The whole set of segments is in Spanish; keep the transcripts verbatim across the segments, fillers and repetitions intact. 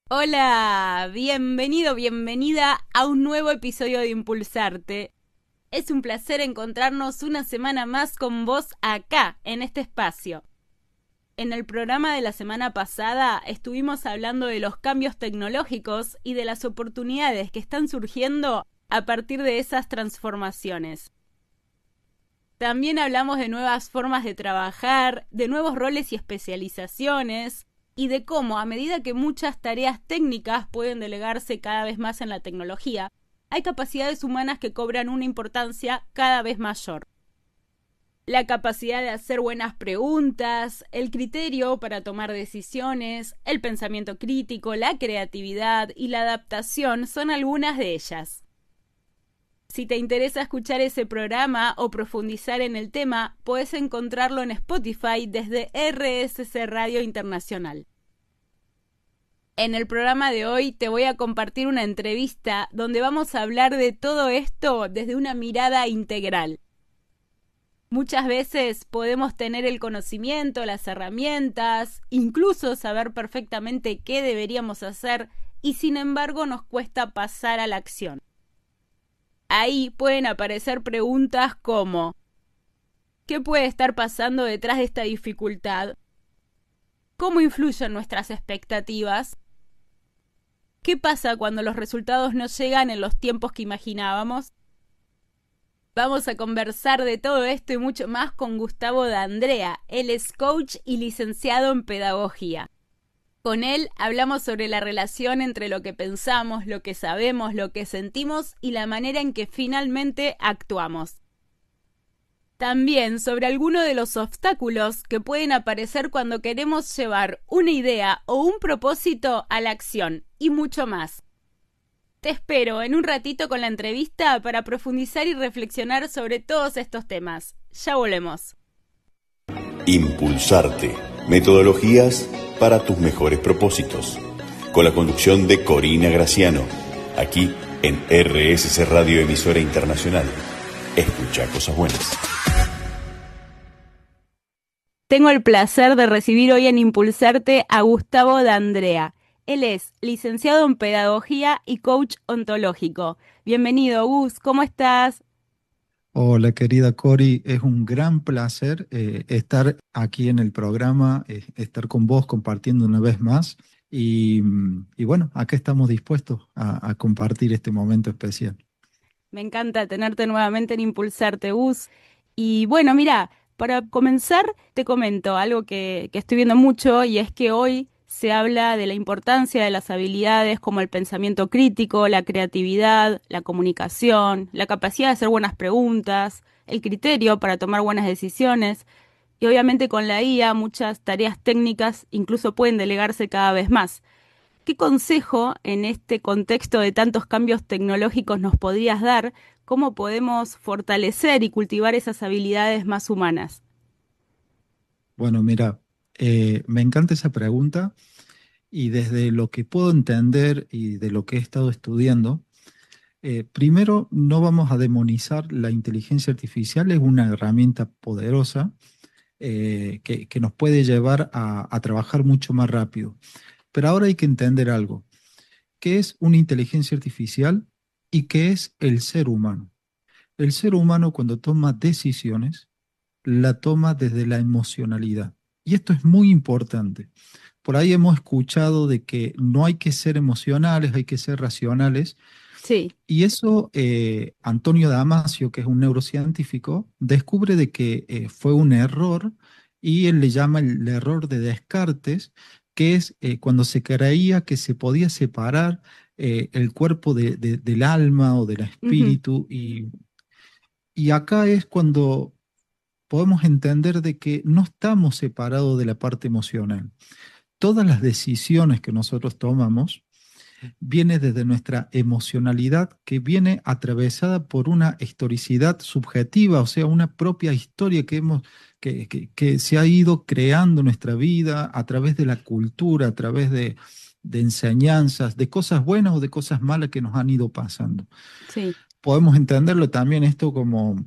Hola, bienvenido, bienvenida a un nuevo episodio de Impulsarte. Es un placer encontrarnos una semana más con vos acá, en este espacio. En el programa de la semana pasada estuvimos hablando de los cambios tecnológicos y de las oportunidades que están surgiendo a partir de esas transformaciones. También hablamos de nuevas formas de trabajar, de nuevos roles y especializaciones, y de cómo, a medida que muchas tareas técnicas pueden delegarse cada vez más en la tecnología, hay capacidades humanas que cobran una importancia cada vez mayor. La capacidad de hacer buenas preguntas, el criterio para tomar decisiones, el pensamiento crítico, la creatividad y la adaptación son algunas de ellas. Si te interesa escuchar ese programa o profundizar en el tema, puedes encontrarlo en Spotify desde R S C Radio Internacional. En el programa de hoy te voy a compartir una entrevista donde vamos a hablar de todo esto desde una mirada integral. Muchas veces podemos tener el conocimiento, las herramientas, incluso saber perfectamente qué deberíamos hacer y sin embargo nos cuesta pasar a la acción. Ahí pueden aparecer preguntas como: ¿qué puede estar pasando detrás de esta dificultad? ¿Cómo influyen nuestras expectativas? ¿Qué pasa cuando los resultados no llegan en los tiempos que imaginábamos? Vamos a conversar de todo esto y mucho más con Gustavo D'Andrea. Él es coach y licenciado en pedagogía. Con él hablamos sobre la relación entre lo que pensamos, lo que sabemos, lo que sentimos y la manera en que finalmente actuamos. También sobre algunos de los obstáculos que pueden aparecer cuando queremos llevar una idea o un propósito a la acción y mucho más. Te espero en un ratito con la entrevista para profundizar y reflexionar sobre todos estos temas. Ya volvemos. Impulsarte. Metodologías para tus mejores propósitos. Con la conducción de Corina Graciano. Aquí en R S C Radio, emisora internacional. Escucha cosas buenas. Tengo el placer de recibir hoy en Impulsarte a Gustavo D'Andrea. Él es licenciado en pedagogía y coach ontológico. Bienvenido, Gus, ¿cómo estás? Hola, querida Cori, es un gran placer eh, estar aquí en el programa, eh, estar con vos compartiendo una vez más. Y, mm, y bueno, acá estamos dispuestos a, a compartir este momento especial. Me encanta tenerte nuevamente en Impulsarte, Gus. Y bueno, mira, para comenzar te comento algo que, que estoy viendo mucho, y es que hoy se habla de la importancia de las habilidades como el pensamiento crítico, la creatividad, la comunicación, la capacidad de hacer buenas preguntas, el criterio para tomar buenas decisiones. Y obviamente con la I A muchas tareas técnicas incluso pueden delegarse cada vez más. ¿Qué consejo en este contexto de tantos cambios tecnológicos nos podrías dar? ¿Cómo podemos fortalecer y cultivar esas habilidades más humanas? Bueno, mira, eh, me encanta esa pregunta y desde lo que puedo entender y de lo que he estado estudiando, eh, primero no vamos a demonizar la inteligencia artificial, es una herramienta poderosa eh, que, que nos puede llevar a, a trabajar mucho más rápido. Pero ahora hay que entender algo. ¿Qué es una inteligencia artificial y qué es el ser humano? El ser humano cuando toma decisiones, la toma desde la emocionalidad. Y esto es muy importante. Por ahí hemos escuchado de que no hay que ser emocionales, hay que ser racionales. Sí. Y eso eh, Antonio Damasio, que es un neurocientífico, descubre de que eh, fue un error y él le llama el error de Descartes, que es eh, cuando se creía que se podía separar eh, el cuerpo de- de- del alma o del Ujú. espíritu. Y, y acá es cuando podemos entender de que no estamos separados de la parte emocional. Todas las decisiones que nosotros tomamos viene desde nuestra emocionalidad que viene atravesada por una historicidad subjetiva, o sea, una propia historia que hemos, que, que- que se ha ido creando en nuestra vida a través de la cultura, a través de, de enseñanzas, de cosas buenas o de cosas malas que nos han ido pasando. Sí. Podemos entenderlo también esto como,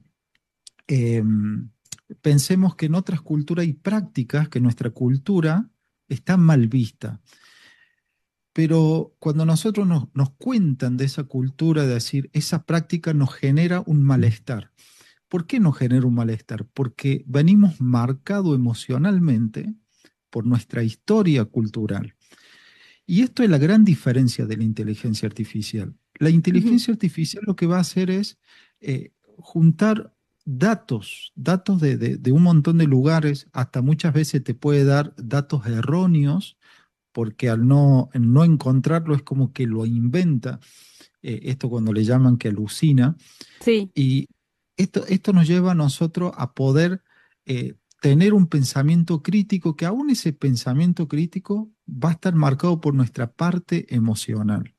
em, pensemos que en otras culturas hay prácticas que nuestra cultura está mal vista. pero cuando nosotros nos, nos cuentan de esa cultura, de decir, esa práctica nos genera un malestar. ¿Por qué nos genera un malestar? Porque venimos marcados emocionalmente por nuestra historia cultural. Y esto es la gran diferencia de la inteligencia artificial. La Ujú. inteligencia artificial lo que va a hacer es eh, juntar datos, datos de, de- de un montón de lugares, hasta muchas veces te puede dar datos erróneos, porque al no, no encontrarlo es como que lo inventa, eh, esto cuando le llaman que alucina, Sí, y esto, esto nos lleva a nosotros a poder eh, tener un pensamiento crítico, que aún ese pensamiento crítico va a estar marcado por nuestra parte emocional.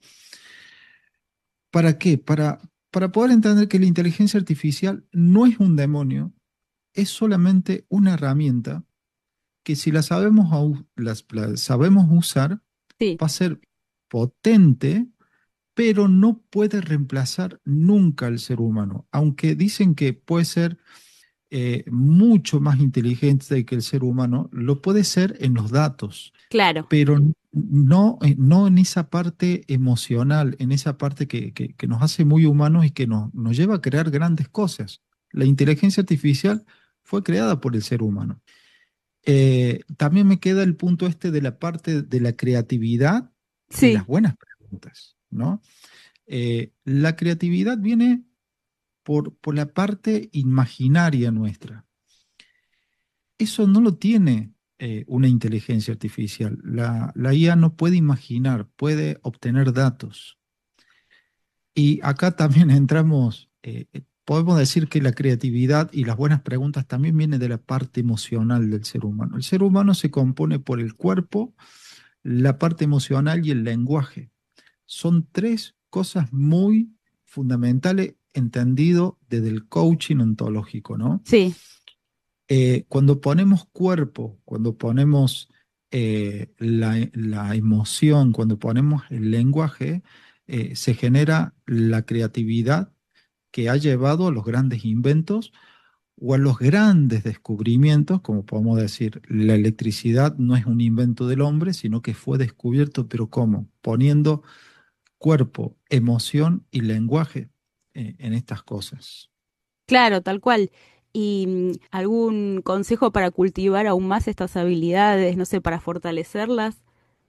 ¿Para qué? Para, para poder entender que la inteligencia artificial no es un demonio, es solamente una herramienta que si la sabemos, au- las, la sabemos usar, sí, va a ser potente, pero no puede reemplazar nunca al ser humano. Aunque dicen que puede ser eh, mucho más inteligente que el ser humano, lo puede ser en los datos, claro. pero no, eh, no en esa parte emocional, en esa parte que, que- que nos hace muy humanos y que nos, nos lleva a crear grandes cosas. La inteligencia artificial fue creada por el ser humano. Eh, también me queda el punto este de la parte de la creatividad y las Sí, buenas preguntas, ¿no? Eh, la creatividad viene por, por la parte imaginaria nuestra. Eso no lo tiene eh, una inteligencia artificial. La, la I A no puede imaginar, puede obtener datos. Y acá también entramos, eh, eh, podemos decir que la creatividad y las buenas preguntas también vienen de la parte emocional del ser humano. El ser humano se compone por el cuerpo, la parte emocional y el lenguaje. Son tres cosas muy fundamentales entendido desde el coaching ontológico, ¿no? sí, Eh, cuando ponemos cuerpo, cuando ponemos eh, la, la emoción, cuando ponemos el lenguaje, eh, se genera la creatividad que ha llevado a los grandes inventos o a los grandes descubrimientos, como podemos decir, la electricidad no es un invento del hombre, sino que fue descubierto, pero ¿cómo? Poniendo cuerpo, emoción y lenguaje eh, en estas cosas. claro, tal cual. ¿Y mm, algún consejo para cultivar aún más estas habilidades, no sé, para fortalecerlas?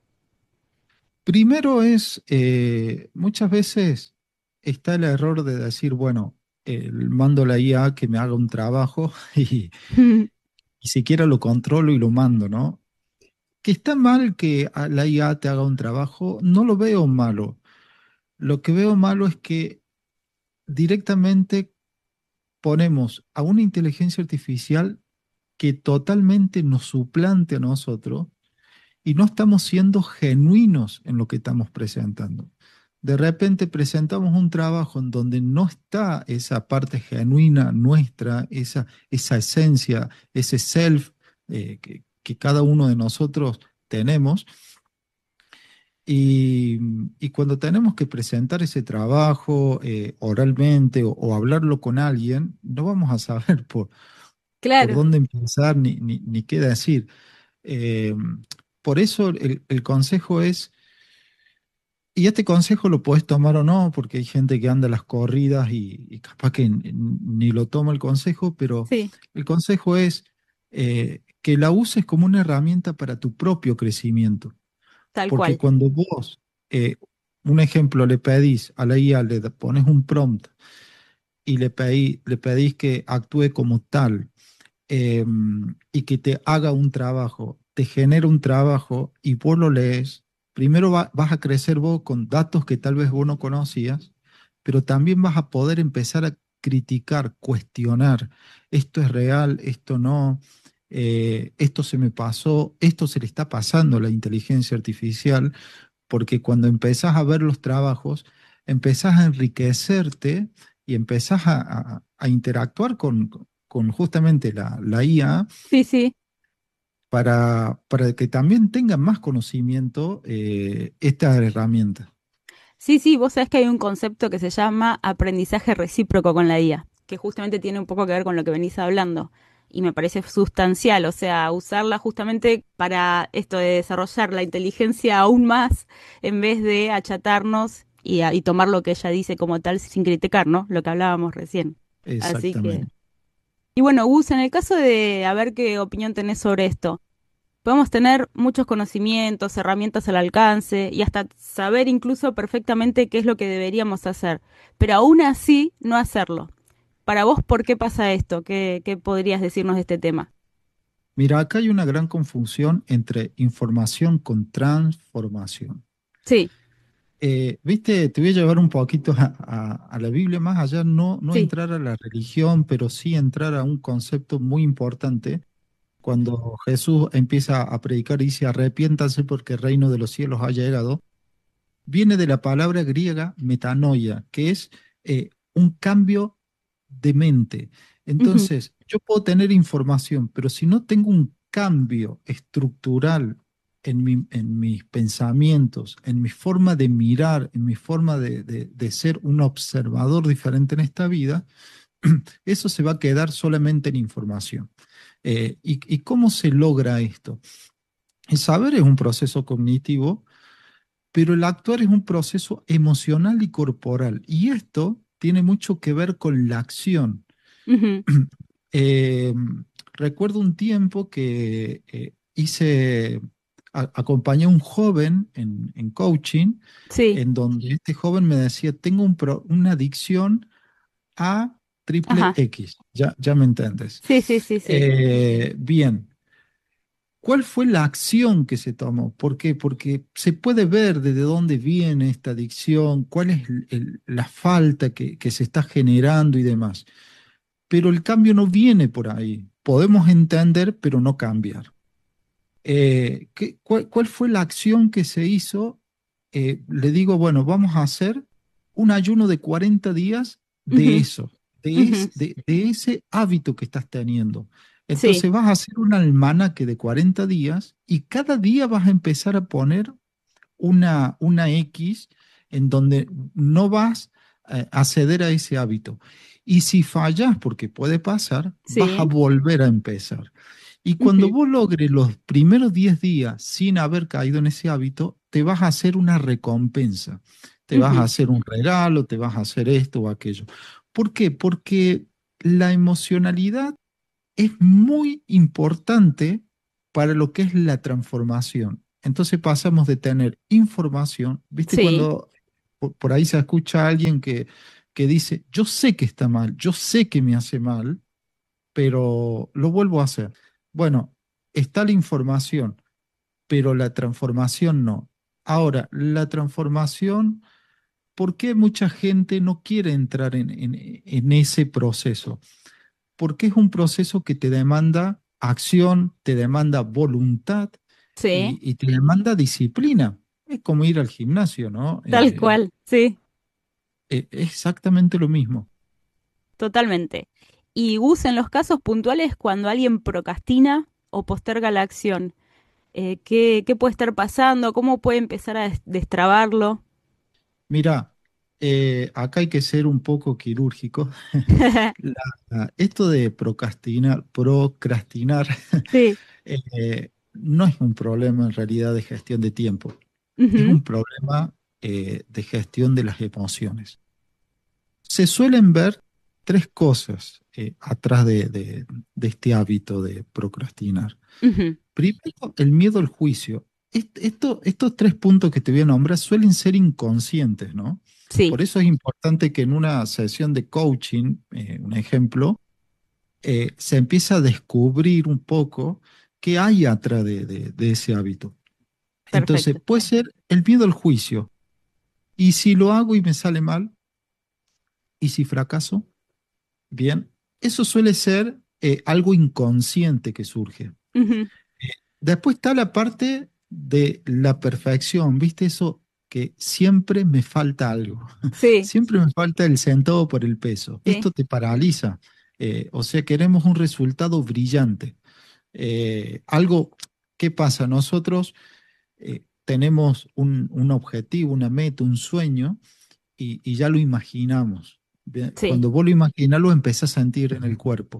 Primero es, eh, muchas veces está el error de decir, bueno, eh, mando a la I A que me haga un trabajo y, y siquiera lo controlo y lo mando, ¿no? Que está mal que a la I A te haga un trabajo, no lo veo malo. Lo que veo malo es que directamente ponemos a una inteligencia artificial que totalmente nos suplante a nosotros y no estamos siendo genuinos en lo que estamos presentando. De repente presentamos un trabajo en donde no está esa parte genuina nuestra, esa, esa esencia, ese self eh, que, que cada uno de nosotros tenemos. Y, y cuando tenemos que presentar ese trabajo eh, oralmente o, o hablarlo con alguien, no vamos a saber por, por Claro, dónde empezar ni, ni, ni qué decir. Eh, por eso el, el consejo es, y este consejo lo podés tomar o no, porque hay gente que anda a las corridas y, y capaz que n- ni lo toma el consejo, pero sí, el consejo es eh, que la uses como una herramienta para tu propio crecimiento. tal Porque cual. cuando vos, eh, un ejemplo, le pedís a la I A, le da- pones un prompt y le pedí- le pedís que actúe como tal eh, y que te haga un trabajo, te genera un trabajo y vos lo lees, primero va- vas a crecer vos con datos que tal vez vos no conocías, pero también vas a poder empezar a criticar, cuestionar, esto es real, esto no, eh, esto se me pasó, esto se le está pasando a la inteligencia artificial, porque cuando empezás a ver los trabajos, empezás a enriquecerte y empezás a, a- a interactuar con, con justamente la, la I A Sí, sí. para, para que también tengan más conocimiento eh, esta herramienta. Sí, sí, vos sabés que hay un concepto que se llama aprendizaje recíproco con la I A, que justamente tiene un poco que ver con lo que venís hablando. y me parece sustancial, o sea, usarla justamente para esto de desarrollar la inteligencia aún más en vez de achatarnos y, a- y tomar lo que ella dice como tal sin criticar, ¿no? Lo que hablábamos recién. Así que... Exactamente. Y bueno, Gus, en el caso de a ver qué opinión tenés sobre esto, podemos tener muchos conocimientos, herramientas al alcance y hasta saber incluso perfectamente qué es lo que deberíamos hacer, pero aún así no hacerlo. Para vos, ¿por qué pasa esto? ¿Qué, qué podrías decirnos de este tema? Mira, acá hay una gran confusión entre información con transformación. Sí, Eh, viste, te voy a llevar un poquito a, a- a la Biblia, más allá, no, no sí, entrar a la religión, pero sí entrar a un concepto muy importante. Cuando Jesús empieza a predicar y dice, arrepiéntanse porque el reino de los cielos ha llegado, viene de la palabra griega metanoia, que es eh, un cambio de mente. ujú, Entonces, yo puedo tener información, pero si no tengo un cambio estructural en mi- en mis pensamientos, en mi forma de mirar, en mi forma de, de- de ser un observador diferente en esta vida, eso se va a quedar solamente en información. Eh, ¿y, y cómo se logra esto? El saber es un proceso cognitivo, pero el actuar es un proceso emocional y corporal. Y esto tiene mucho que ver con la acción. ujú, Eh, Recuerdo un tiempo que eh, hice, a- acompañé a un joven en, en coaching, sí, en donde este joven me decía, tengo un pro- una adicción a triple ajá, X, ya, ya me entiendes. sí, sí, sí, sí, Eh, bien, ¿cuál fue la acción que se tomó? ¿Por qué? Porque se puede ver desde dónde viene esta adicción, cuál es el- el- la falta que, que se está generando y demás. Pero el cambio no viene por ahí. Podemos entender, pero no cambiar. Eh, ¿qué- cuál, cuál fue la acción que se hizo? Eh, le digo, bueno, vamos a hacer un ayuno de cuarenta días de ujú, eso, de, ujú, es- de, de ese hábito que estás teniendo. sí, Entonces vas a hacer un almanaque de cuarenta días y cada día vas a empezar a poner una, una X en donde no vas eh, a ceder a ese hábito. Y si fallas, porque puede pasar, vas a sí, volver a empezar. Y cuando ujú, vos logres los primeros diez días sin haber caído en ese hábito, te vas a hacer una recompensa. Te vas a ujú, hacer un regalo, te vas a hacer esto o aquello. ¿Por qué? Porque la emocionalidad es muy importante para lo que es la transformación. Entonces pasamos de tener información, ¿viste? sí, Cuando por, por ahí se escucha a alguien que, que dice, yo sé que está mal, yo sé que me hace mal, pero lo vuelvo a hacer. Bueno, está la información, pero la transformación no. Ahora, la transformación, ¿por qué mucha gente no quiere entrar en, en en ese proceso? Porque es un proceso que te demanda acción, te demanda voluntad sí, y, y te demanda disciplina. Es como ir al gimnasio, ¿no? tal Eh, cual, sí. eh, es exactamente lo mismo. Totalmente. Y Gus, en los casos puntuales, cuando alguien procrastina o posterga la acción, eh, ¿qué, qué puede estar pasando? ¿Cómo puede empezar a des- destrabarlo? Mira, eh, acá hay que ser un poco quirúrgico. La- esto de procrastinar, procrastinar Sí. eh, no es un problema en realidad de gestión de tiempo, es Ujú, un problema eh, de gestión de las emociones. Se suelen ver tres cosas eh, atrás de, de- de este hábito de procrastinar. ujú, Primero, el miedo al juicio. Est- esto- estos tres puntos que te voy a nombrar suelen ser inconscientes, ¿no? sí, Por eso es importante que en una sesión de coaching, eh, un ejemplo, eh, se empieza a descubrir un poco qué hay atrás de, de- de ese hábito. Entonces, perfecto. puede ser el miedo al juicio. ¿Y si lo hago y me sale mal? ¿Y si fracaso? Bien, eso suele ser eh, algo inconsciente que surge. Ujú, Después está la parte de la perfección, ¿viste? Eso que siempre me falta algo, sí, siempre me falta el centavo por el peso. sí, Esto te paraliza. Eh, o sea, queremos un resultado brillante. Eh, algo, ¿qué pasa? Nosotros eh, tenemos un, un objetivo, una meta, un sueño y, y ya lo imaginamos. Bien, sí, cuando vos lo imaginás, lo empezás a sentir en el cuerpo.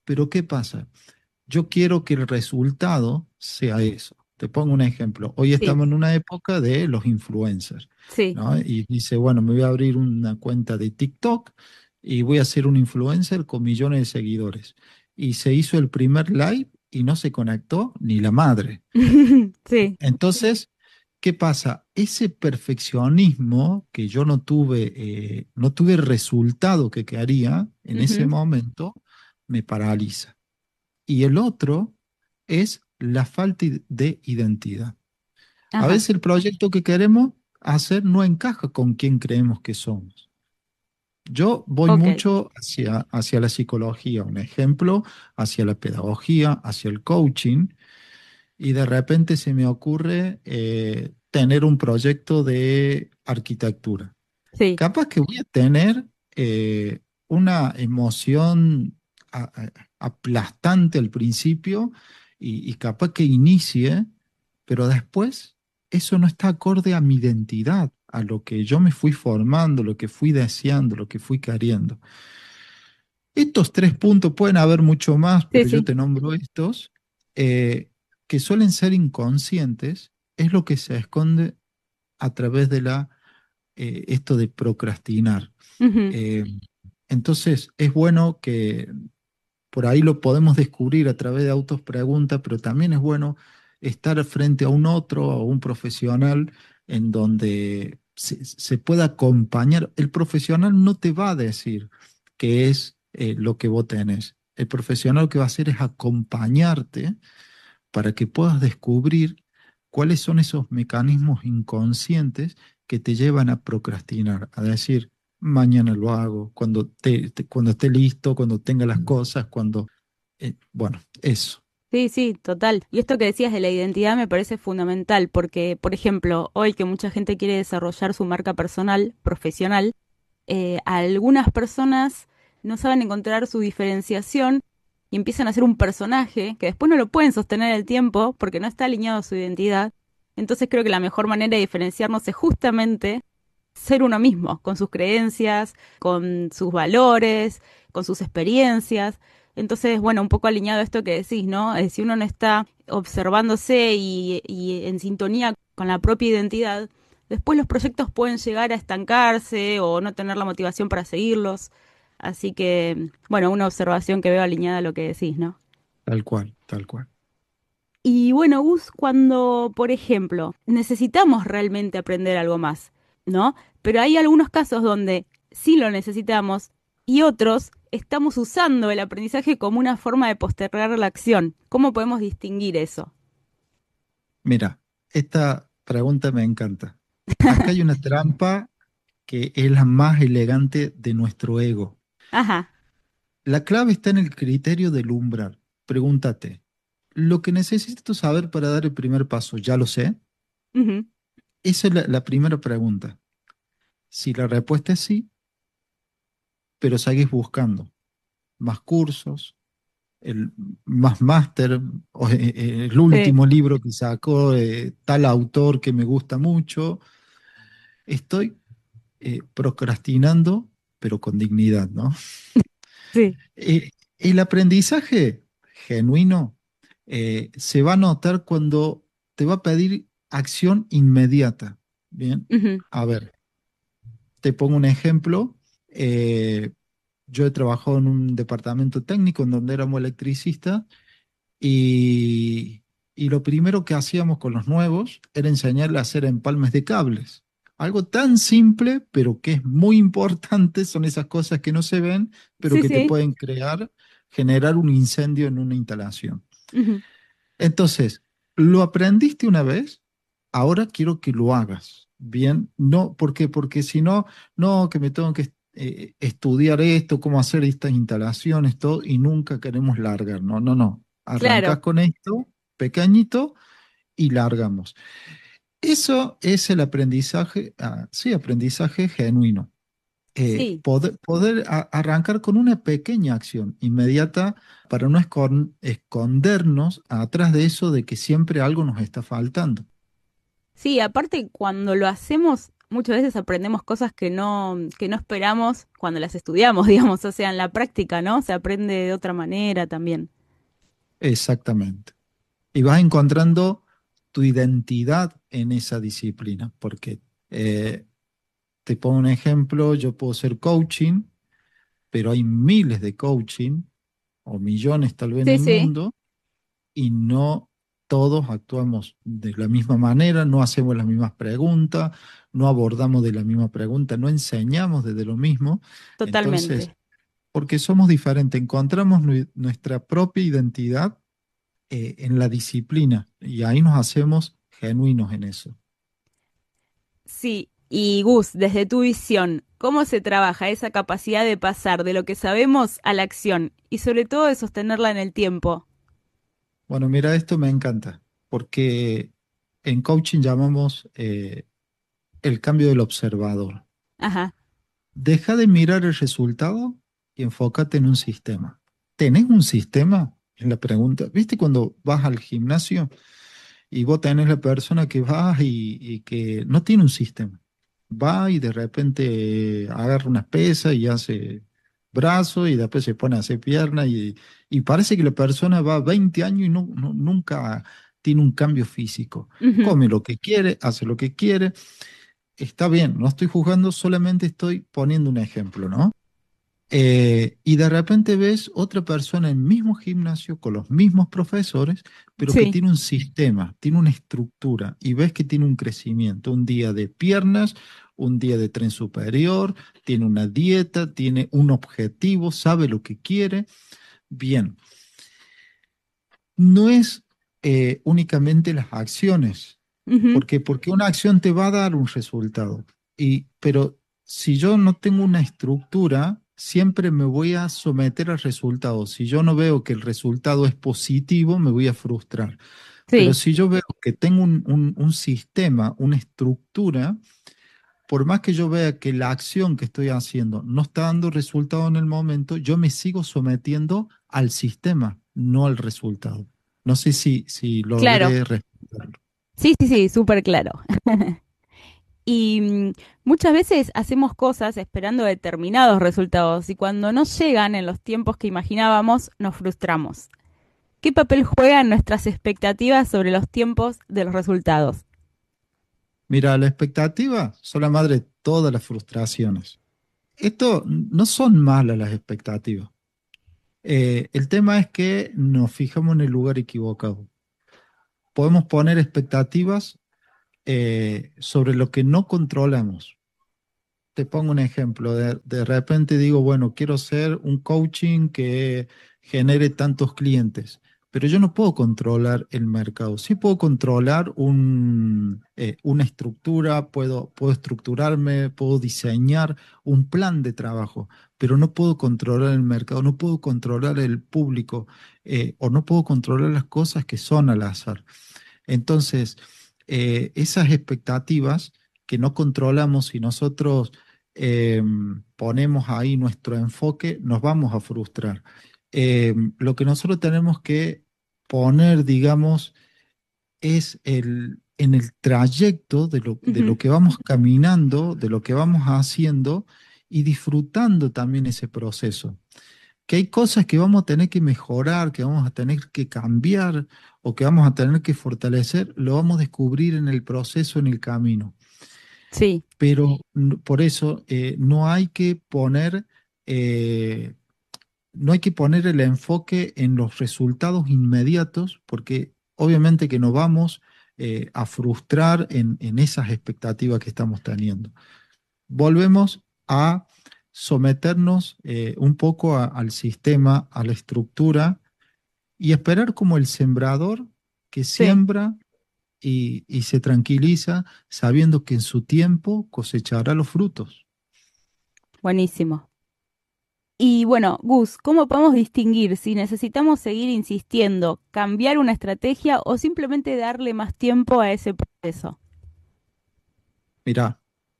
pero ¿qué pasa? Yo quiero que el resultado sea eso. Te pongo un ejemplo. Hoy Sí, estamos en una época de los influencers, sí. ¿no? Y dice, bueno, me voy a abrir una cuenta de TikTok y voy a ser un influencer con millones de seguidores. Y se hizo el primer live y no se conectó ni la madre. Sí. Entonces, ¿qué pasa? Ese perfeccionismo que yo no tuve, eh, no tuve el resultado que quería en ese Ujú. momento, me paraliza. Y el otro es la falta i- de identidad. A Ajá. veces el proyecto que queremos hacer no encaja con quien creemos que somos. Yo voy Ok. mucho hacia, hacia la psicología, un ejemplo, hacia la pedagogía, hacia el coaching, y de repente se me ocurre eh, tener un proyecto de arquitectura. Sí. Capaz que voy a tener eh, una emoción a- a- aplastante al principio y, y capaz que inicie, pero después eso no está acorde a mi identidad, a lo que yo me fui formando, lo que fui deseando, lo que fui queriendo. Estos tres puntos, pueden haber mucho más, Sí, pero yo sí. te nombro estos, eh, que suelen ser inconscientes, es lo que se esconde a través de la, eh, esto de procrastinar. Ujú. Eh, entonces, es bueno que por ahí lo podemos descubrir a través de autos preguntas, pero también es bueno estar frente a un otro, a un profesional, en donde se, se pueda acompañar. El profesional no te va a decir qué es eh, lo que vos tenés. El profesional lo que va a hacer es acompañarte para que puedas descubrir cuáles son esos mecanismos inconscientes que te llevan a procrastinar, a decir, mañana lo hago, cuando, te, te- cuando esté listo, cuando tenga las cosas, cuando... eh, bueno, eso. Sí, sí, total. Y esto que decías de la identidad me parece fundamental porque, por ejemplo, hoy que mucha gente quiere desarrollar su marca personal, profesional, eh, algunas personas no saben encontrar su diferenciación y empiezan a hacer un personaje que después no lo pueden sostener en el tiempo porque no está alineado a su identidad. Entonces creo que la mejor manera de diferenciarnos es justamente ser uno mismo, con sus creencias, con sus valores, con sus experiencias. Entonces, bueno, un poco alineado a esto que decís, ¿no? Eh, si uno no está observándose y, y en sintonía con la propia identidad, después los proyectos pueden llegar a estancarse o no tener la motivación para seguirlos. Así que, bueno, una observación que veo alineada a lo que decís, ¿no? Tal cual, tal cual. Y bueno, Gus, cuando, por ejemplo, necesitamos realmente aprender algo más, ¿no? Pero hay algunos casos donde sí lo necesitamos y otros estamos usando el aprendizaje como una forma de postergar la acción. ¿Cómo podemos distinguir eso? Mira, esta pregunta me encanta. Acá hay una trampa que es la más elegante de nuestro ego. Ajá. La clave está en el criterio del umbral. Pregúntate, ¿lo que necesito saber para dar el primer paso, ya lo sé? Ujú. Esa es la, la primera pregunta. Si la respuesta es sí, pero seguís buscando más cursos, el, más máster, o, eh, eh, el Sí, último libro que sacó eh, tal autor que me gusta mucho, estoy eh, procrastinando, pero con dignidad, ¿no? sí. Eh, el aprendizaje genuino eh, se va a notar cuando te va a pedir acción inmediata. Bien, Ujú. a ver, te pongo un ejemplo. Eh, yo he trabajado en un departamento técnico en donde éramos electricistas y, y lo primero que hacíamos con los nuevos era enseñarles a hacer empalmes de cables. Algo tan simple, pero que es muy importante, son esas cosas que no se ven, pero Sí, que te sí. pueden crear, generar un incendio en una instalación. Ujú. Entonces, lo aprendiste una vez, ahora quiero que lo hagas. Bien, no, ¿por qué? Porque si no, no, que me tengo que eh, estudiar esto, cómo hacer estas instalaciones, todo, y nunca queremos largar. No, no, no. Arrancás Claro. con esto, pequeñito, y largamos. Eso es el aprendizaje, ah, sí, aprendizaje genuino. Eh, Sí. poder poder a- arrancar con una pequeña acción inmediata para no escon- escondernos atrás de eso de que siempre algo nos está faltando. Sí, aparte cuando lo hacemos muchas veces aprendemos cosas que no, que no esperamos cuando las estudiamos, digamos, o sea, en la práctica, ¿no? Se aprende de otra manera también. Exactamente. Y vas encontrando tu identidad en esa disciplina, porque eh, te pongo un ejemplo, yo puedo ser coaching, pero hay miles de coaching, o millones tal vez en Sí, el sí. mundo, y no todos actuamos de la misma manera, no hacemos las mismas preguntas, no abordamos de la misma pregunta, no enseñamos desde lo mismo. Entonces, Totalmente. porque somos diferentes, encontramos nue- nuestra propia identidad eh, en la disciplina y ahí nos hacemos genuinos en eso. Sí, y Gus, desde tu visión, ¿cómo se trabaja esa capacidad de pasar de lo que sabemos a la acción y sobre todo de sostenerla en el tiempo? Bueno, mira, esto me encanta, porque en coaching llamamos eh, el cambio del observador. Ajá, Deja de mirar el resultado y enfócate en un sistema. ¿Tenés un sistema? Es la pregunta. ¿Viste cuando vas al gimnasio y vos tenés la persona que va y, y que no tiene un sistema? Va y de repente agarra unas pesas y hace brazo y después se pone a hacer pierna y, y parece que la persona va veinte años y no, no- nunca tiene un cambio físico. ujú, Come lo que quiere, hace lo que quiere. Está bien, no estoy juzgando, solamente estoy poniendo un ejemplo, ¿no? Eh, y de repente ves otra persona en el mismo gimnasio con los mismos profesores, pero que sí, tiene un sistema, tiene una estructura y ves que tiene un crecimiento, un día de piernas, un día de tren superior, tiene una dieta, tiene un objetivo, sabe lo que quiere. Bien, no es eh, únicamente las acciones, ujú, porque, porque una acción te va a dar un resultado. Y, pero si yo no tengo una estructura, siempre me voy a someter al resultado. Si yo no veo que el resultado es positivo, me voy a frustrar. Pero sí, si yo veo que tengo un, un- un sistema, una estructura, por más que yo vea que la acción que estoy haciendo no está dando resultado en el momento, yo me sigo sometiendo al sistema, no al resultado. No sé si, si claro. logré responderlo. Sí, sí, sí, súper claro. Y mm, muchas veces hacemos cosas esperando determinados resultados y cuando no llegan en los tiempos que imaginábamos, nos frustramos. ¿Qué papel juegan nuestras expectativas sobre los tiempos de los resultados? Mira, la expectativa son la madre de todas las frustraciones. Esto no son malas las expectativas. Eh, el tema es que nos fijamos en el lugar equivocado. Podemos poner expectativas eh, sobre lo que no controlamos. Te pongo un ejemplo. De, de repente digo, bueno, quiero ser un coaching que genere tantos clientes, pero yo no puedo controlar el mercado. Sí puedo controlar un, eh, una estructura, puedo, puedo estructurarme, puedo diseñar un plan de trabajo, pero no puedo controlar el mercado, no puedo controlar el público, eh, o no puedo controlar las cosas que son al azar. Entonces, eh, esas expectativas que no controlamos, si nosotros eh, ponemos ahí nuestro enfoque, nos vamos a frustrar. Eh, lo que nosotros tenemos que poner, digamos, es el, en el trayecto de lo, de Ujú, lo que vamos caminando, de lo que vamos haciendo y disfrutando también ese proceso, que hay cosas que vamos a tener que mejorar, que vamos a tener que cambiar o que vamos a tener que fortalecer, lo vamos a descubrir en el proceso, en el camino. sí, Pero n- por eso eh, no hay que poner, eh, no hay que poner el enfoque en los resultados inmediatos, porque obviamente que nos vamos eh, a frustrar en, en esas expectativas que estamos teniendo. Volvemos a someternos eh, un poco a- al sistema, a la estructura y esperar como el sembrador que sí, siembra y, y se tranquiliza sabiendo que en su tiempo cosechará los frutos. buenísimo. Y bueno, Gus, ¿cómo podemos distinguir si necesitamos seguir insistiendo, cambiar una estrategia o simplemente darle más tiempo a ese proceso? Mira,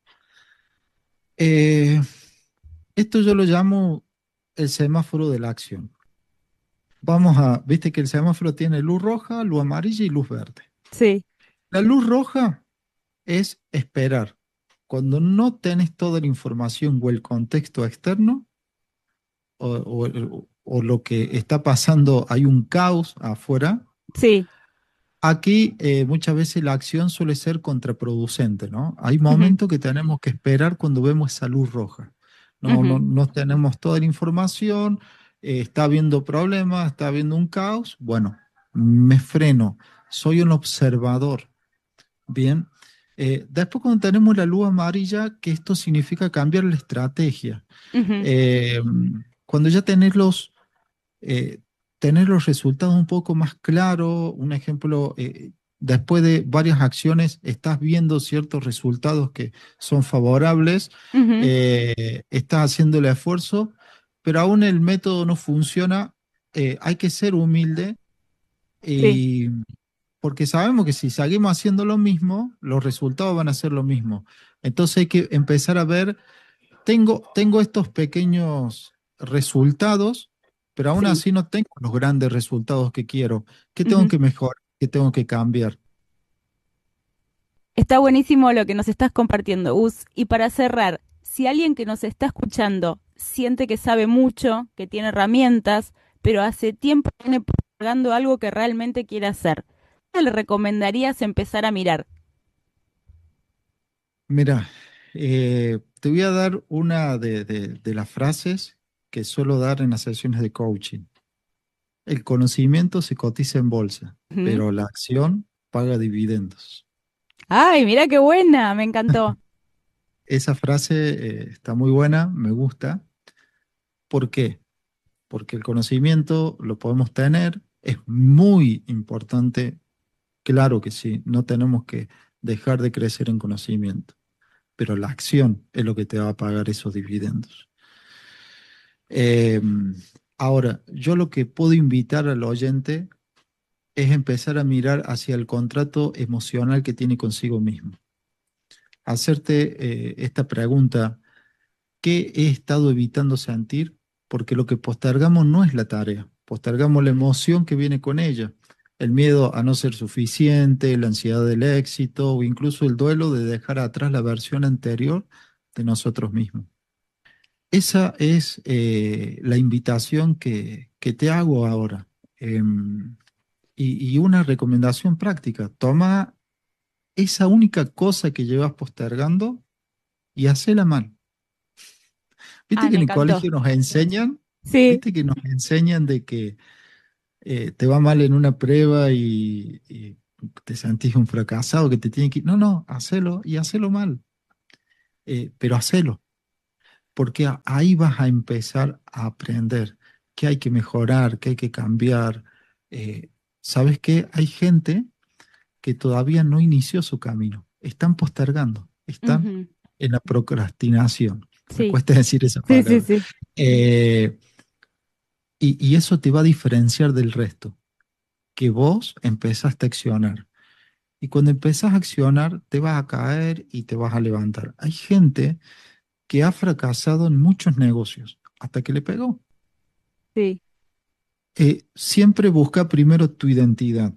eh, esto yo lo llamo el semáforo de la acción. Vamos a, viste que el semáforo tiene luz roja, luz amarilla y luz verde. Sí, La luz roja es esperar. Cuando no tenés toda la información o el contexto externo, o, o- o lo que está pasando, hay un caos afuera. Sí. Aquí eh, muchas veces la acción suele ser contraproducente, ¿no? Hay Ujú, momentos que tenemos que esperar cuando vemos esa luz roja. No, no, ujú, no tenemos toda la información, eh, está habiendo problemas, está habiendo un caos. Bueno, me freno, soy un observador. Bien. Eh, después cuando tenemos la luz amarilla, que esto significa cambiar la estrategia. ujú. Eh, Cuando ya tenés los, eh, tener los resultados un poco más claros. Un ejemplo, eh, después de varias acciones, estás viendo ciertos resultados que son favorables, Ujú. eh, estás haciendo el esfuerzo, pero aún el método no funciona. Eh, hay que ser humilde Sí. y porque sabemos que si seguimos haciendo lo mismo, los resultados van a ser lo mismo. Entonces hay que empezar a ver, tengo, tengo estos pequeños resultados, pero aún Sí. así no tengo los grandes resultados que quiero. ¿Qué tengo Ujú. que mejorar? ¿Qué tengo que cambiar? Está buenísimo lo que nos estás compartiendo, Gus. Y para cerrar, si alguien que nos está escuchando siente que sabe mucho, que tiene herramientas, pero hace tiempo viene postergando algo que realmente quiere hacer, ¿qué le recomendarías empezar a mirar? Mira, eh, te voy a dar una de, de de las frases que suelo dar en las sesiones de coaching. El conocimiento se cotiza en bolsa, Ujú. pero la acción paga dividendos. Ay, mira qué buena, me encantó. Esa frase eh, está muy buena, me gusta. ¿Por qué? Porque el conocimiento lo podemos tener, es muy importante, claro que sí, no tenemos que dejar de crecer en conocimiento, pero la acción es lo que te va a pagar esos dividendos. Eh, Ahora, yo lo que puedo invitar al oyente es empezar a mirar hacia el contrato emocional que tiene consigo mismo. Hacerte eh, esta pregunta: ¿qué he estado evitando sentir? Porque lo que postergamos no es la tarea, postergamos la emoción que viene con ella, el miedo a no ser suficiente, la ansiedad del éxito o incluso el duelo de dejar atrás la versión anterior de nosotros mismos. Esa es eh, la invitación que, que te hago ahora. Em, y, y una recomendación práctica: toma esa única cosa que llevas postergando y hacela mal. Viste Ah, que me en el encantó. colegio nos enseñan, Sí, viste que nos enseñan de que eh, te va mal en una prueba y, y te sentís un fracasado, que te tiene que... No, no, hacelo y hacelo mal, eh, pero hacelo, porque a- ahí vas a empezar a aprender qué hay que mejorar, qué hay que cambiar. Eh, ¿Sabes qué? Hay gente que todavía no inició su camino, están postergando, están ujú, en la procrastinación. Me sí, cuesta decir esa sí, sí, palabra. sí. Eh, Y, y eso te va a diferenciar del resto, que vos empezaste a accionar. Y cuando empezás a accionar, te vas a caer y te vas a levantar. Hay gente que ha fracasado en muchos negocios hasta que le pegó. Sí. Eh, siempre busca primero tu identidad.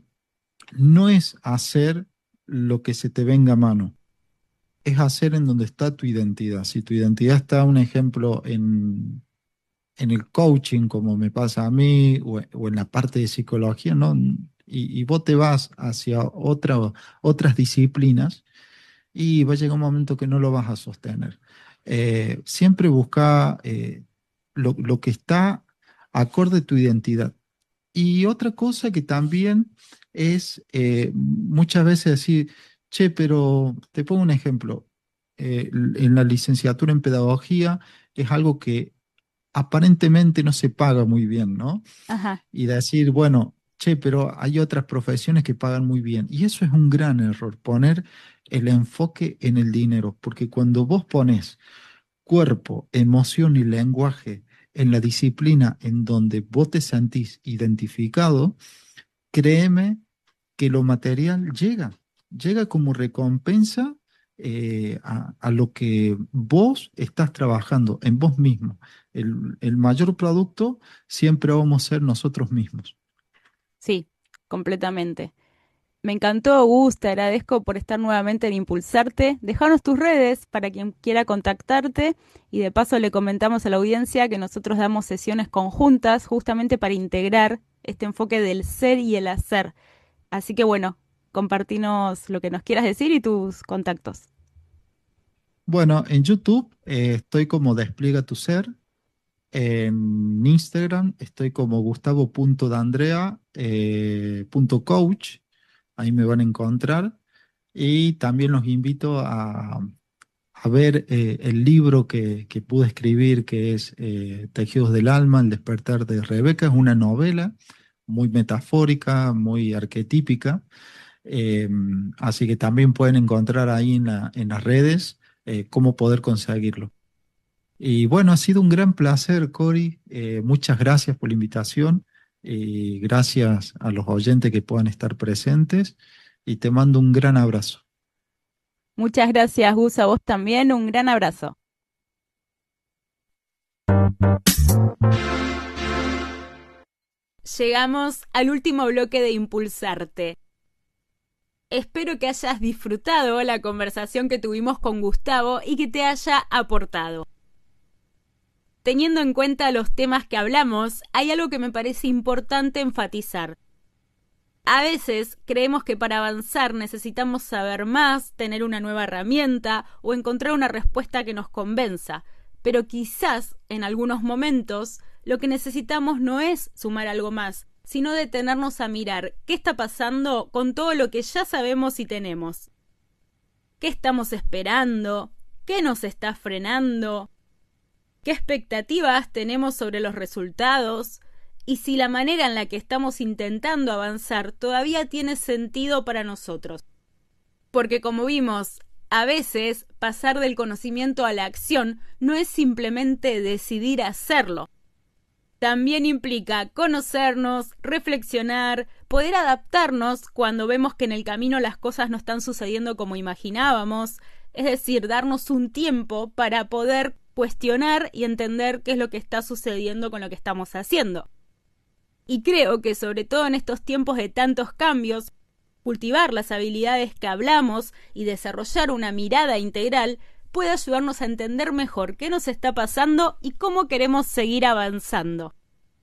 No es hacer lo que se te venga a mano, es hacer en donde está tu identidad. Si tu identidad está, un ejemplo, en en el coaching, como me pasa a mí, o, o en la parte de psicología, ¿no? Y, y vos te vas hacia otra, otras disciplinas y va a llegar un momento que no lo vas a sostener. Eh, siempre busca eh, lo, lo que está acorde a tu identidad. Y otra cosa que también es eh, muchas veces decir, che, pero te pongo un ejemplo. Eh, en la licenciatura en pedagogía es algo que aparentemente no se paga muy bien, ¿no? Ajá. Y decir, bueno, che, pero hay otras profesiones que pagan muy bien. Y eso es un gran error, poner el enfoque en el dinero, porque cuando vos pones cuerpo, emoción y lenguaje en la disciplina en donde vos te sentís identificado, créeme que lo material llega, llega como recompensa eh, a, a lo que vos estás trabajando en vos mismo. El, el mayor producto siempre vamos a ser nosotros mismos. Sí, completamente. Me encantó, Gus, te agradezco por estar nuevamente en Impulsarte. Dejanos tus redes para quien quiera contactarte y de paso le comentamos a la audiencia que nosotros damos sesiones conjuntas justamente para integrar este enfoque del ser y el hacer. Así que bueno, compartinos lo que nos quieras decir y tus contactos. Bueno, en YouTube eh, estoy como Despliega tu Ser. En Instagram estoy como gustavo.dandrea eh, punto coach. Ahí me van a encontrar. Y también los invito a, a ver eh, el libro que, que pude escribir, que es eh, Tejidos del Alma, El despertar de Rebeca. Es una novela muy metafórica, muy arquetípica. Eh, Así que también pueden encontrar ahí en la- en las redes eh, cómo poder conseguirlo. Y bueno, ha sido un gran placer, Cori. Eh, muchas gracias por la invitación. Y gracias a los oyentes que puedan estar presentes. Y te mando un gran abrazo. Muchas gracias, Gus, a vos también. Un gran abrazo. Llegamos al último bloque de Impulsarte. Espero que hayas disfrutado la conversación que tuvimos con Gustavo y que te haya aportado. Teniendo en cuenta los temas que hablamos, hay algo que me parece importante enfatizar. A veces creemos que para avanzar necesitamos saber más, tener una nueva herramienta o encontrar una respuesta que nos convenza, pero quizás en algunos momentos lo que necesitamos no es sumar algo más, sino detenernos a mirar qué está pasando con todo lo que ya sabemos y tenemos. ¿Qué estamos esperando? ¿Qué nos está frenando? ¿Qué expectativas tenemos sobre los resultados? Y si la manera en la que estamos intentando avanzar todavía tiene sentido para nosotros. Porque como vimos, a veces pasar del conocimiento a la acción no es simplemente decidir hacerlo. También implica conocernos, reflexionar, poder adaptarnos cuando vemos que en el camino las cosas no están sucediendo como imaginábamos, es decir, darnos un tiempo para poder cuestionar y entender qué es lo que está sucediendo con lo que estamos haciendo. Y creo que sobre todo en estos tiempos de tantos cambios, cultivar las habilidades que hablamos y desarrollar una mirada integral puede ayudarnos a entender mejor qué nos está pasando y cómo queremos seguir avanzando.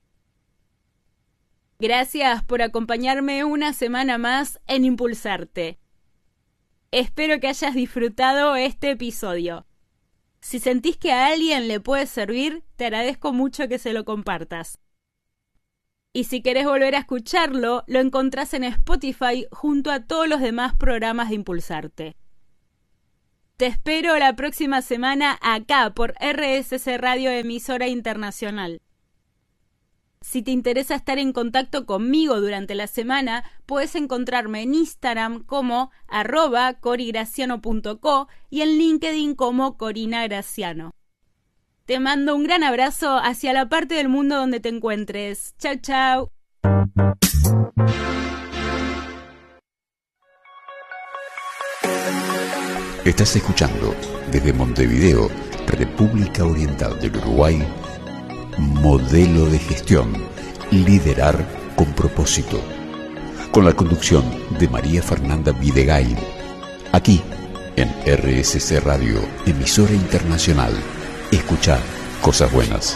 Gracias por acompañarme una semana más en Impulsarte. Espero que hayas disfrutado este episodio. Si sentís que a alguien le puede servir, te agradezco mucho que se lo compartas. Y si querés volver a escucharlo, lo encontrás en Spotify junto a todos los demás programas de Impulsarte. Te espero la próxima semana acá por R S C Radio Emisora Internacional. Si te interesa estar en contacto conmigo durante la semana, puedes encontrarme en Instagram como arroba corigraciano punto co y en LinkedIn como Corina Graciano. Te mando un gran abrazo hacia la parte del mundo donde te encuentres. Chau, chau. Estás escuchando desde Montevideo, República Oriental del Uruguay, Modelo de Gestión, Liderar con Propósito, con la conducción de María Fernanda Videgain, aquí en R S C Radio, Emisora Internacional. Escuchar cosas buenas.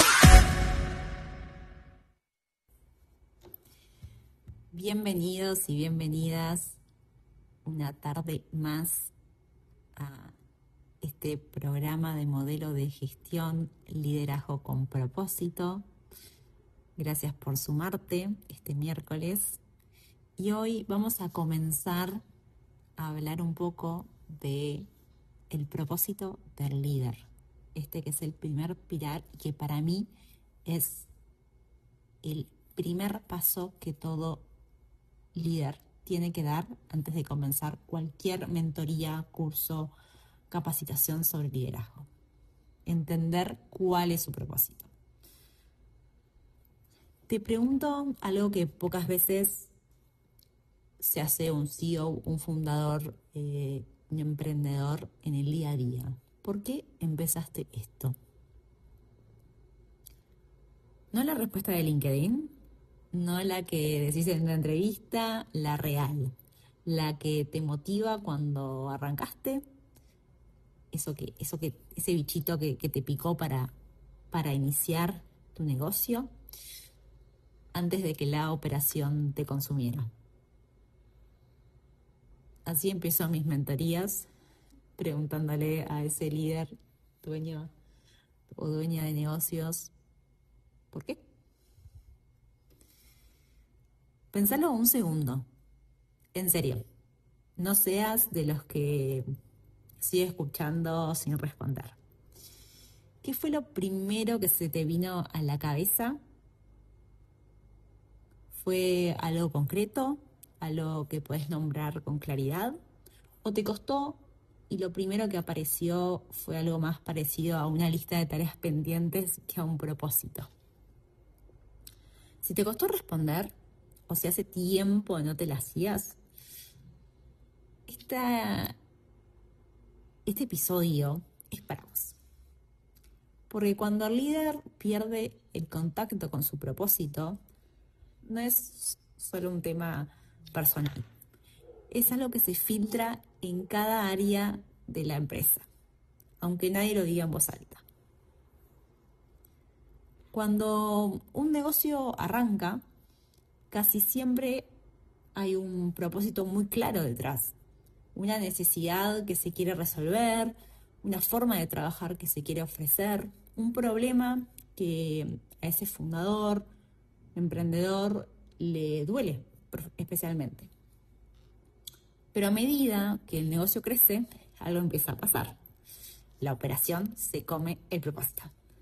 Bienvenidos y bienvenidas una tarde más a este programa de modelo de gestión, liderazgo con propósito. Gracias por sumarte este miércoles. Y hoy vamos a comenzar a hablar un poco de el propósito del líder. Este que es el primer pilar y que para mí es el primer paso que todo líder tiene que dar antes de comenzar cualquier mentoría, curso, capacitación sobre liderazgo. Entender cuál es su propósito. Te pregunto algo que pocas veces se hace un C E O, un fundador, eh, un emprendedor en el día a día. ¿Por qué empezaste esto? No la respuesta de LinkedIn, no la que decís en una entrevista, la real. la que te motiva cuando arrancaste, eso que, eso que, ese bichito que, que te picó para, para iniciar tu negocio antes de que la operación te consumiera. Así empiezo mis mentorías, preguntándole a ese líder, dueño o dueña de negocios, ¿por qué? Pensalo un segundo. En serio, no seas de los que sigue escuchando sin responder. ¿Qué fue lo primero que se te vino a la cabeza? ¿Fue algo concreto? ¿Algo que puedes nombrar con claridad? ¿O te costó y lo primero que apareció fue algo más parecido a una lista de tareas pendientes que a un propósito? Si te costó responder, o si hace tiempo no te la hacías, esta, este episodio es para vos. Porque cuando el líder pierde el contacto con su propósito, no es solo un tema personal. Es algo que se filtra en cada área de la empresa, aunque nadie lo diga en voz alta. Cuando un negocio arranca, casi siempre hay un propósito muy claro detrás, una necesidad que se quiere resolver, una forma de trabajar que se quiere ofrecer, un problema que a ese fundador, emprendedor, le duele especialmente. Pero a medida que el negocio crece, algo empieza a pasar. La operación se come el propósito.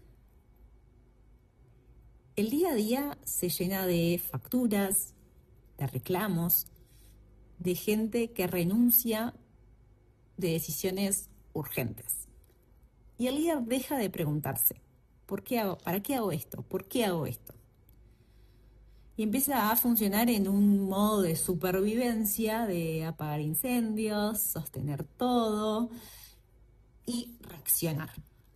El día a día se llena de facturas, de reclamos, de gente que renuncia de decisiones urgentes. Y el líder deja de preguntarse, ¿por qué hago, ¿para qué hago esto? ¿Por qué hago esto? Y empieza a funcionar en un modo de supervivencia, de apagar incendios, sostener todo y reaccionar.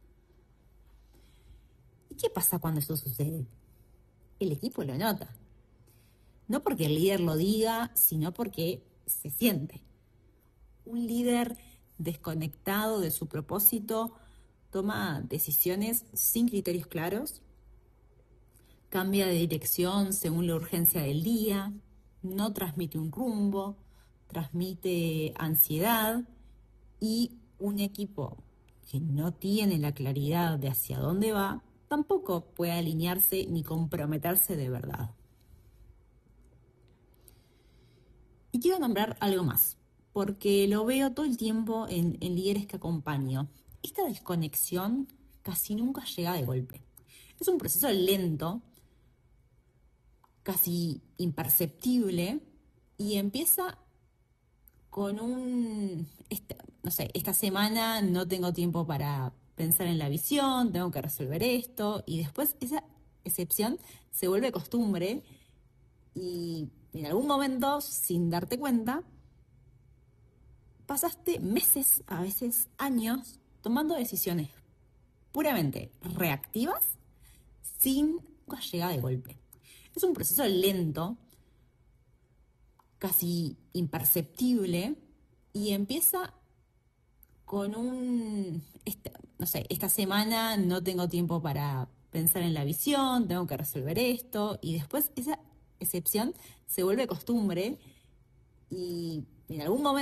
¿Y qué pasa cuando eso sucede? El equipo lo nota. No porque el líder lo diga, sino porque se siente. Un líder desconectado de su propósito toma decisiones sin criterios claros, cambia de dirección según la urgencia del día, no transmite un rumbo, transmite ansiedad, y un equipo que no tiene la claridad de hacia dónde va tampoco puede alinearse ni comprometerse de verdad. Y quiero nombrar algo más, porque lo veo todo el tiempo en, en líderes que acompaño. Esta desconexión casi nunca llega de golpe. Es un proceso lento, casi imperceptible, y empieza con un, esta, no sé, esta semana no tengo tiempo para pensar en la visión, tengo que resolver esto, y después esa excepción se vuelve costumbre y en algún momento, sin darte cuenta, pasaste meses, a veces años, tomando decisiones puramente reactivas sin llegar de golpe. Es un proceso lento, casi imperceptible, y empieza con un, esta, no sé, esta semana no tengo tiempo para pensar en la visión, tengo que resolver esto, y después esa excepción se vuelve costumbre y en algún momento